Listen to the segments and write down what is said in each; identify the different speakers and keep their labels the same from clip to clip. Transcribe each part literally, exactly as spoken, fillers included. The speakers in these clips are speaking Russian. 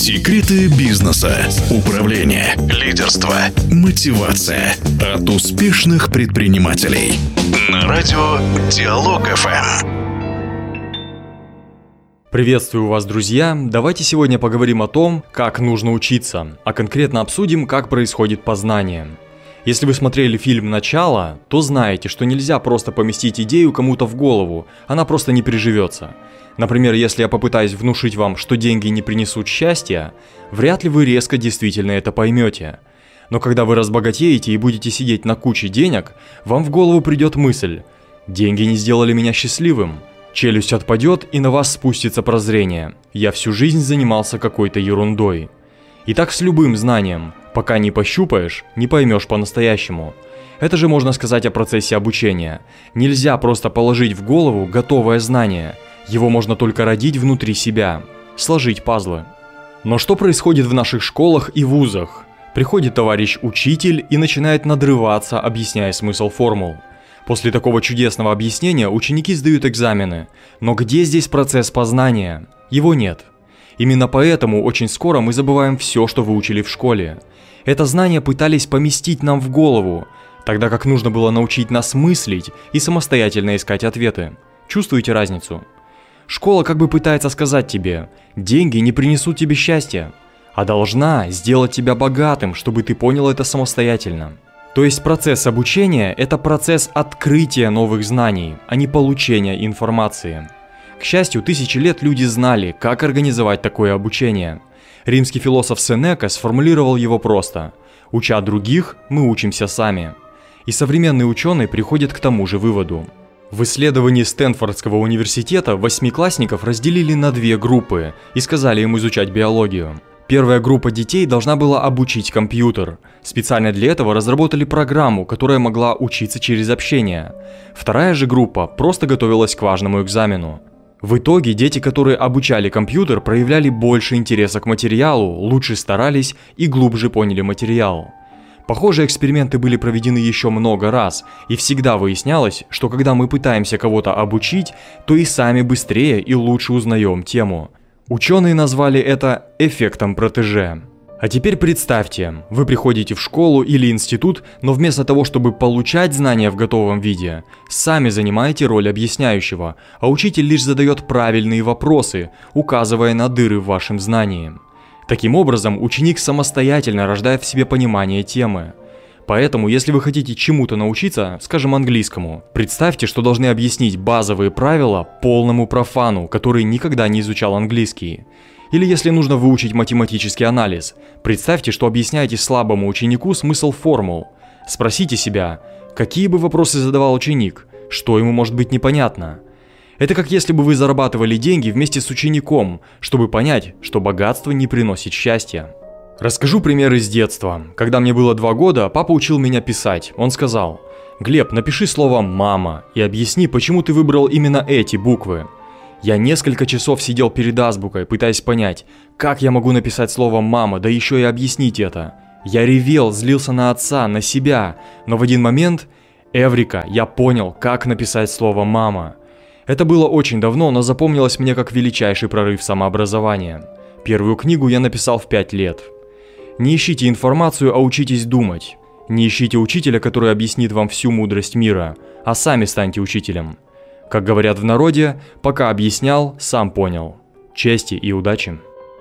Speaker 1: Секреты бизнеса, управления, лидерства, мотивация от успешных предпринимателей. На радио Диалог-ФМ.
Speaker 2: Приветствую вас, друзья! Давайте сегодня поговорим о том, как нужно учиться, а конкретно обсудим, как происходит познание. Если вы смотрели фильм «Начало», то знаете, что нельзя просто поместить идею кому-то в голову, она просто не приживется. Например, если я попытаюсь внушить вам, что деньги не принесут счастья, вряд ли вы резко действительно это поймете. Но когда вы разбогатеете и будете сидеть на куче денег, вам в голову придет мысль: «Деньги не сделали меня счастливым». Челюсть отпадет, и на вас спустится прозрение: «Я всю жизнь занимался какой-то ерундой». И так с любым знанием. Пока не пощупаешь, не поймешь по-настоящему. Это же можно сказать о процессе обучения. Нельзя просто положить в голову готовое знание. Его можно только родить внутри себя, сложить пазлы. Но что происходит в наших школах и вузах? Приходит товарищ-учитель и начинает надрываться, объясняя смысл формул. После такого чудесного объяснения ученики сдают экзамены. Но где здесь процесс познания? Его нет. Именно поэтому очень скоро мы забываем все, что выучили в школе. Это знание пытались поместить нам в голову, тогда как нужно было научить нас мыслить и самостоятельно искать ответы. Чувствуете разницу? Школа как бы пытается сказать тебе: деньги не принесут тебе счастья, а должна сделать тебя богатым, чтобы ты понял это самостоятельно. То есть процесс обучения – это процесс открытия новых знаний, а не получения информации. К счастью, тысячи лет люди знали, как организовать такое обучение. Римский философ Сенека сформулировал его просто: «Уча других, мы учимся сами». И современный ученый приходит к тому же выводу. В исследовании Стэнфордского университета восьмиклассников разделили на две группы и сказали им изучать биологию. Первая группа детей должна была обучить компьютер. Специально для этого разработали программу, которая могла учиться через общение. Вторая же группа просто готовилась к важному экзамену. В итоге дети, которые обучали компьютер, проявляли больше интереса к материалу, лучше старались и глубже поняли материал. Похожие эксперименты были проведены еще много раз, и всегда выяснялось, что когда мы пытаемся кого-то обучить, то и сами быстрее и лучше узнаем тему. Ученые назвали это эффектом протеже. А теперь представьте, вы приходите в школу или институт, но вместо того, чтобы получать знания в готовом виде, сами занимаете роль объясняющего, а учитель лишь задает правильные вопросы, указывая на дыры в вашем знании. Таким образом, ученик самостоятельно рождает в себе понимание темы. Поэтому, если вы хотите чему-то научиться, скажем, английскому, представьте, что должны объяснить базовые правила полному профану, который никогда не изучал английский. Или если нужно выучить математический анализ, представьте, что объясняете слабому ученику смысл формул. Спросите себя, какие бы вопросы задавал ученик, что ему может быть непонятно. Это как если бы вы зарабатывали деньги вместе с учеником, чтобы понять, что богатство не приносит счастья. Расскажу пример из детства. Когда мне было два года, папа учил меня писать. Он сказал: «Глеб, напиши слово «мама» и объясни, почему ты выбрал именно эти буквы». Я несколько часов сидел перед азбукой, пытаясь понять, как я могу написать слово «мама», да еще и объяснить это. Я ревел, злился на отца, на себя, но в один момент, эврика, я понял, как написать слово «мама». Это было очень давно, но запомнилось мне как величайший прорыв самообразования. Первую книгу я написал в пять лет. Не ищите информацию, а учитесь думать. Не ищите учителя, который объяснит вам всю мудрость мира, а сами станьте учителем. Как говорят в народе, пока объяснял, сам понял. Чести и удачи!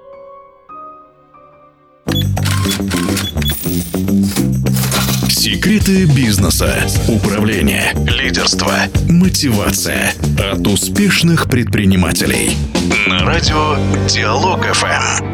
Speaker 1: Секреты бизнеса, управления, лидерства, мотивация от успешных предпринимателей. На радио Диалог-ФМ.